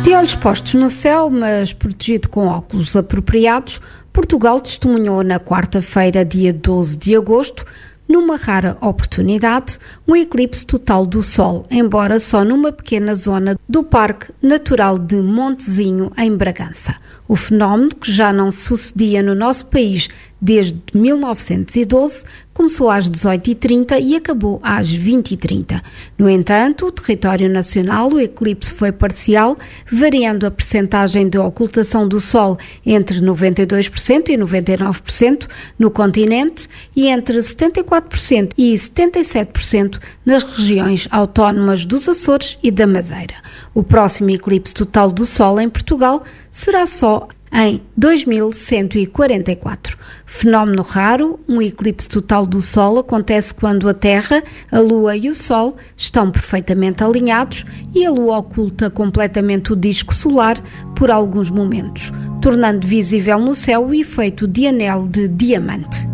De olhos postos no céu, mas protegido com óculos apropriados, Portugal testemunhou na quarta-feira, dia 12 de agosto, numa rara oportunidade, um eclipse total do Sol, embora só numa pequena zona do Parque Natural de Montezinho, em Bragança. O fenómeno, que já não sucedia no nosso país desde 1912, começou às 18h30 e acabou às 20h30. No entanto, o território nacional, o eclipse foi parcial, variando a percentagem de ocultação do Sol entre 92% e 99% no continente e entre 74% e 77% nas regiões autónomas dos Açores e da Madeira. O próximo eclipse total do Sol em Portugal será só em 2144. Fenómeno raro, um eclipse total do Sol acontece quando a Terra, a Lua e o Sol estão perfeitamente alinhados e a Lua oculta completamente o disco solar por alguns momentos, tornando visível no céu o efeito de anel de diamante.